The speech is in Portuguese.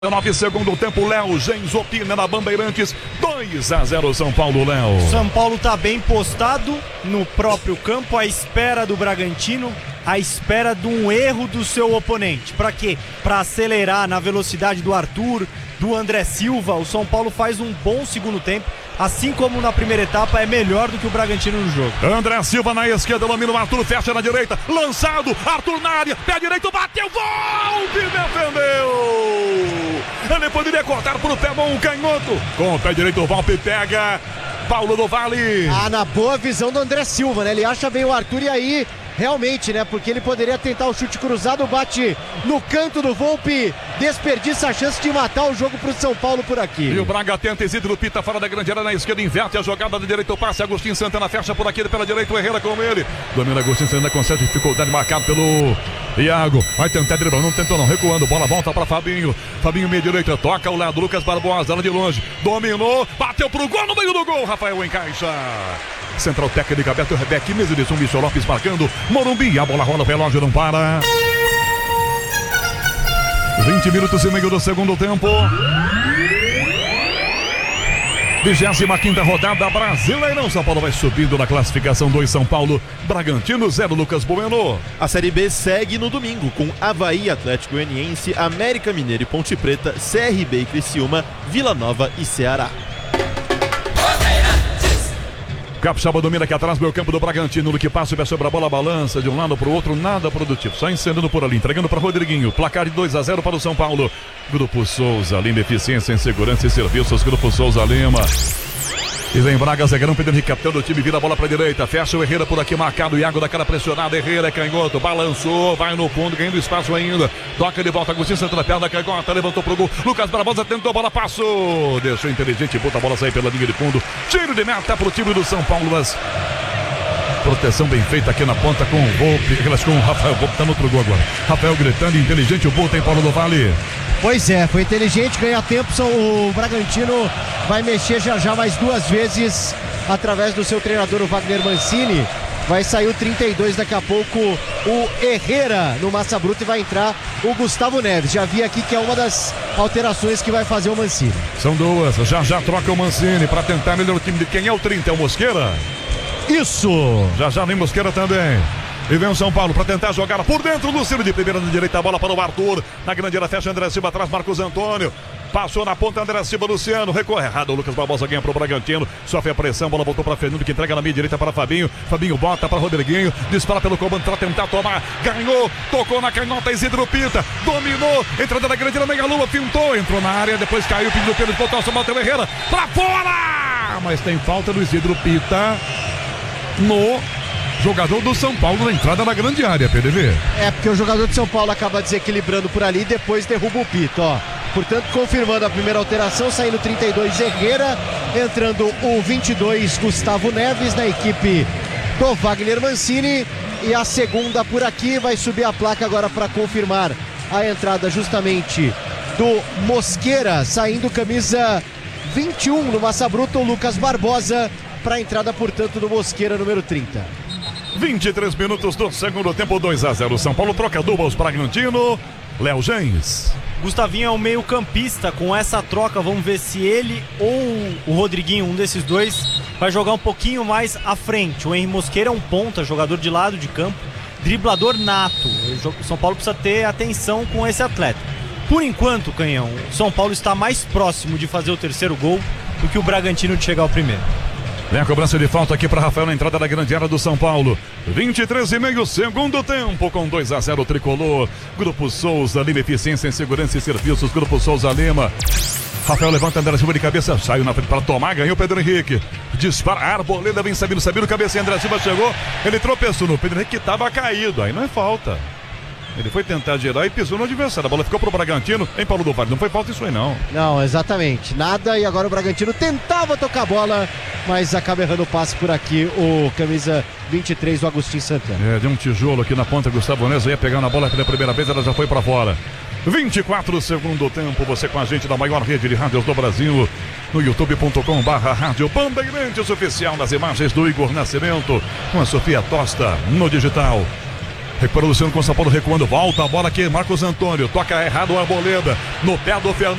9 segundo tempo, Léo Gens opina na Bandeirantes, 2-0 São Paulo, Léo. São Paulo tá bem postado no próprio campo, à espera do Bragantino, à espera de um erro do seu oponente. Para quê? Para acelerar na velocidade do Arthur, do André Silva. O São Paulo faz um bom segundo tempo, assim como na primeira etapa, é melhor do que o Bragantino no jogo. André Silva na esquerda, domina o Arthur, fecha na direita, lançado, Arthur na área, pé direito, bateu, Volpe, defendeu! Ele poderia cortar pro pé bom, canhoto, com o pé direito o Volpe pega, Paulo do Vale. Na boa visão do André Silva, né? Ele acha bem o Arthur e aí... Realmente, né? Porque ele poderia tentar o chute cruzado, bate no canto do Volpe, desperdiça a chance de matar o jogo pro São Paulo por aqui. E o Braga tenta, Isidro Pita fora da grande área na esquerda, inverte a jogada da direita, o passe, Agostinho Santana fecha por aqui pela direita, o Herrera com ele. Domina Agostinho Santana com certa dificuldade, marcado pelo Iago. Vai tentar driblar, não tentou não, recuando, bola volta para Fabinho. Fabinho meia direita, toca ao lado, Lucas Barbosa, lá de longe, dominou, bateu pro gol, no meio do gol, Rafael encaixa. Central técnica, Beto Rebeck, mesa de São Michel Lopes marcando, Morumbi, a bola rola, o relógio não para. 20 minutos e meio do segundo tempo. 25ª rodada, Brasileirão. São Paulo vai subindo na classificação, 2 São Paulo, Bragantino 0, Lucas Bueno. A Série B segue no domingo com Avaí, Atlético Goianiense, América Mineiro e Ponte Preta, CRB e Criciúma, Vila Nova e Ceará. Capixaba domina aqui atrás, meio campo do Bragantino, no que passa, vai sobre a bola, balança de um lado para o outro, nada produtivo, só incendando por ali, entregando para Rodriguinho, placar de 2-0 para o São Paulo. Grupo Souza Lima, eficiência em segurança e serviços, Grupo Souza Lima. E vem Braga, Zagueirão, Pedro Henrique, capitão do time, vira a bola para a direita, fecha o Herrera por aqui, marcado, Iago da cara pressionada, Herrera é canhoto, balançou, vai no fundo, ganhando espaço ainda, toca de volta, Agostinho Santana, perna, canhota, levantou pro gol, Lucas Barbosa tentou, a bola passou, deixou inteligente, bota a bola sair pela linha de fundo, tiro de meta pro time do São Paulo, mas proteção bem feita aqui na ponta com o Volpe, com o Rafael, Volpe tá no outro gol agora, Rafael gritando, inteligente, o gol tem Paulo do Vale. Pois é, foi inteligente, ganhar tempo, o Bragantino vai mexer já mais duas vezes através do seu treinador, o Wagner Mancini. Vai sair o 32 daqui a pouco, o Herrera no Massa Bruta, e vai entrar o Gustavo Neves. Já vi aqui que é uma das alterações que vai fazer o Mancini. São duas, já troca o Mancini para tentar melhorar o time de quem é o 30, é o Mosqueira? Isso! Já vem Mosqueira também. E vem o São Paulo para tentar jogar por dentro, Luciano de primeira na direita, a bola para o Arthur, na grande área, fecha André Silva atrás, Marcos Antônio, passou na ponta, André Silva, Luciano, recorre errado, o Lucas Barbosa ganha para o Bragantino, sofre a pressão, bola voltou para Fernando, que entrega na meia direita para Fabinho bota para Rodriguinho, dispara pelo comando para tentar tomar, ganhou, tocou na canhota, Isidro Pita, dominou, entrada da grande área, Meia Lua, pintou, entrou na área, depois caiu, pediu pênalti, botou o São Paulo, Herrera, para fora! Mas tem falta do Isidro Pita no jogador do São Paulo na entrada na grande área, PDV. É, porque o jogador de São Paulo acaba desequilibrando por ali e depois derruba o Pito, ó. Portanto, confirmando a primeira alteração, saindo 32 Herrera, entrando o 22 Gustavo Neves na equipe do Wagner Mancini. E a segunda por aqui, vai subir a placa agora para confirmar a entrada justamente do Mosqueira, saindo camisa 21 no Massa Bruta, o Lucas Barbosa, para a entrada, portanto, do Mosqueira, número 30. 23 minutos do segundo tempo, 2-0. São Paulo troca duplas, Bragantino, Léo Gens. Gustavinho é o meio campista, com essa troca vamos ver se ele ou o Rodriguinho, um desses dois, vai jogar um pouquinho mais à frente. O Henry Mosqueira é um ponta, jogador de lado de campo, driblador nato. O São Paulo precisa ter atenção com esse atleta. Por enquanto, Canhão, o São Paulo está mais próximo de fazer o terceiro gol do que o Bragantino de chegar ao primeiro. Vem a cobrança de falta aqui para Rafael na entrada da grande área do São Paulo. 23,5 segundo tempo com 2-0 tricolor. Grupo Souza Lima, eficiência em segurança e serviços. Grupo Souza Lima. Rafael levanta, André Silva de cabeça, saiu na frente para tomar, ganhou Pedro Henrique. Dispara, Arboleda vem sabendo, cabeça, André Silva chegou. Ele tropeçou no Pedro Henrique que estava caído, aí não é falta. Ele foi tentar girar e pisou no adversário. A bola ficou pro Bragantino, em Paulo do Vale. Não foi falta isso aí, não. Não, exatamente. Nada. E agora o Bragantino tentava tocar a bola, mas acaba errando o passe por aqui. O camisa 23, o Agostinho Santana. Deu um tijolo aqui na ponta. Gustavo Neves ia pegar na bola pela primeira vez. Ela já foi pra fora. 24 segundo tempo. Você com a gente da maior rede de rádios do Brasil. No youtube.com/rádio Bandeirantes oficial. Nas imagens do Igor Nascimento. Com a Sofia Tosta no digital. Recupera o Luciano com o São Paulo recuando. Volta a bola aqui. Marcos Antônio. Toca errado o Arboleda. No pé do Fernando.